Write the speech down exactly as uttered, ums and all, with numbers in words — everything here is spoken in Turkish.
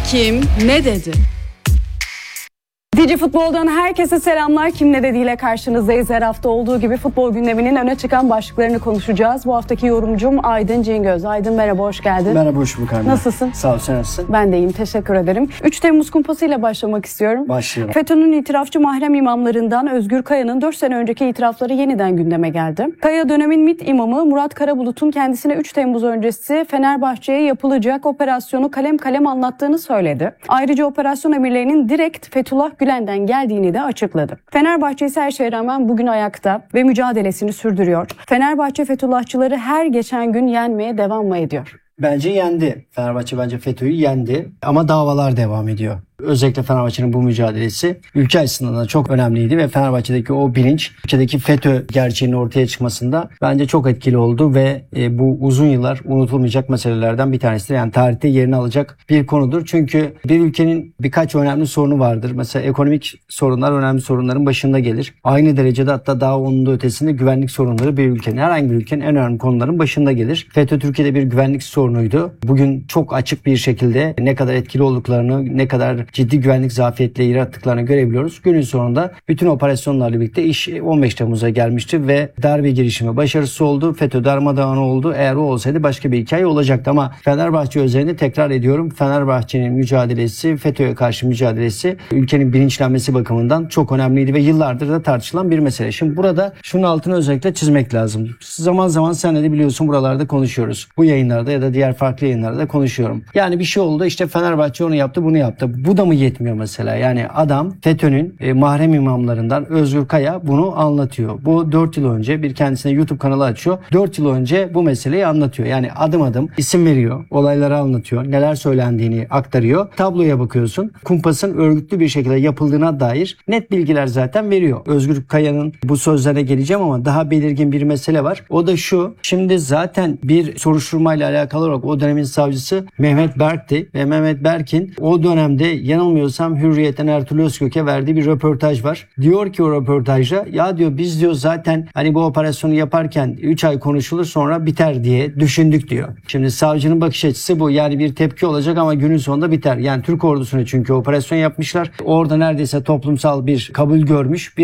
Kim ne dedi? Digi Futbol'dan herkese selamlar. Kim ne dediğiyle karşınızdayız. Her hafta olduğu gibi futbol gündeminin öne çıkan başlıklarını konuşacağız. Bu haftaki yorumcum Aydın Cingöz. Aydın merhaba, hoş geldin. Merhaba, hoş bulduk anne. Nasılsın? Sağ ol, sen nasılsın? Ben de iyiyim, teşekkür ederim. üç Temmuz kumpasıyla başlamak istiyorum. Başlayalım. FETÖ'nün itirafçı mahrem imamlarından Özgür Kaya'nın dört sene önceki itirafları yeniden gündeme geldi. Kaya dönemin MİT imamı Murat Karabulut'un kendisine üç Temmuz öncesi Fenerbahçe'ye yapılacak operasyonu kalem kalem anlattığını söyledi. Ayrıca operasyon emirlerinin direkt Fethullah Gülen'den geldiğini de açıkladı. Fenerbahçe ise her şeye rağmen bugün ayakta ve mücadelesini sürdürüyor. Fenerbahçe Fethullahçıları her geçen gün yenmeye devam mı ediyor? Bence yendi. Fenerbahçe bence FETÖ'yü yendi ama davalar devam ediyor. Özellikle Fenerbahçe'nin bu mücadelesi ülke açısından da çok önemliydi ve Fenerbahçe'deki o bilinç, ülkedeki FETÖ gerçeğinin ortaya çıkmasında bence çok etkili oldu ve e, bu uzun yıllar unutulmayacak meselelerden bir tanesidir. Yani tarihte yerini alacak bir konudur. Çünkü bir ülkenin birkaç önemli sorunu vardır. Mesela ekonomik sorunlar önemli sorunların başında gelir. Aynı derecede, hatta daha onun da ötesinde güvenlik sorunları bir ülkenin, herhangi bir ülkenin en önemli konuların başında gelir. FETÖ Türkiye'de bir güvenlik sorunuydu. Bugün çok açık bir şekilde ne kadar etkili olduklarını, ne kadar ciddi güvenlik zafiyetleri yarattıklarını görebiliyoruz. Günün sonunda bütün operasyonlarla birlikte iş on beş Temmuz'a gelmişti ve darbe girişimi başarısız oldu. FETÖ darmadağın oldu. Eğer o olsaydı başka bir hikaye olacaktı ama Fenerbahçe özelinde tekrar ediyorum, Fenerbahçe'nin mücadelesi, FETÖ'ye karşı mücadelesi ülkenin bilinçlenmesi bakımından çok önemliydi ve yıllardır da tartışılan bir mesele. Şimdi burada şunun altını özellikle çizmek lazım. Zaman zaman senle de biliyorsun buralarda konuşuyoruz. Bu yayınlarda ya da diğer farklı yayınlarda da konuşuyorum. Yani bir şey oldu, işte Fenerbahçe onu yaptı, bunu yaptı. Bu da mı yetmiyor mesela? Yani adam FETÖ'nün e, mahrem imamlarından Özgür Kaya bunu anlatıyor. Bu dört yıl önce bir kendisine YouTube kanalı açıyor. dört yıl önce bu meseleyi anlatıyor. Yani adım adım isim veriyor. Olayları anlatıyor. Neler söylendiğini aktarıyor. Tabloya bakıyorsun. Kumpasın örgütlü bir şekilde yapıldığına dair net bilgiler zaten veriyor. Özgür Kaya'nın bu sözlerine geleceğim ama daha belirgin bir mesele var. O da şu. Şimdi zaten bir soruşturmayla alakalı olarak o dönemin savcısı Mehmet Berk'ti ve Mehmet Berk'in o dönemde yanılmıyorsam Hürriyet'ten Ertuğrul Özkök'e verdiği bir röportaj var. Diyor ki o röportajda, ya diyor biz diyor zaten hani bu operasyonu yaparken üç ay konuşulur sonra biter diye düşündük diyor. Şimdi savcının bakış açısı bu. Yani bir tepki olacak ama günün sonunda biter. Yani Türk ordusuna çünkü operasyon yapmışlar. Orada neredeyse toplumsal bir kabul görmüş bir